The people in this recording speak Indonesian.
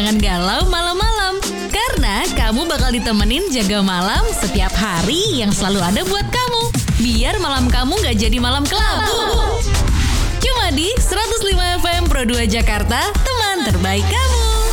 jangan galau malam-malam. Karena kamu bakal ditemenin jaga malam setiap hari yang selalu ada buat kamu. Biar malam kamu gak jadi malam kelabu. Cuma di 105 FM Pro 2 Jakarta, teman terbaik kamu.